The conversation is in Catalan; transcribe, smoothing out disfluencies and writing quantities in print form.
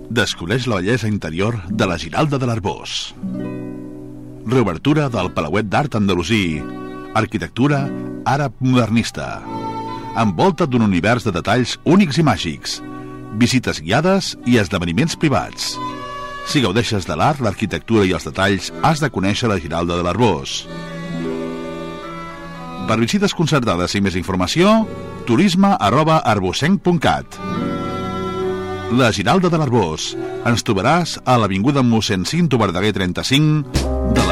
Descobreix la bellesa interior de la Giralda de l'Arboç. Reobertura del Palauet d'Art Andalusí. Arquitectura àrab modernista. Envolta't d'un univers de detalls únics i màgics. Visites guiades i esdeveniments privats. Si gaudeixes de l'art, l'arquitectura i els detalls, has de conèixer la Giralda de l'Arboç. Per visites concertades i més informació, turisme@arbocenc.cat. La Giralda de l'Arboç. Ens trobaràs a l'avinguda Mossèn Cinto Verdaguer 35,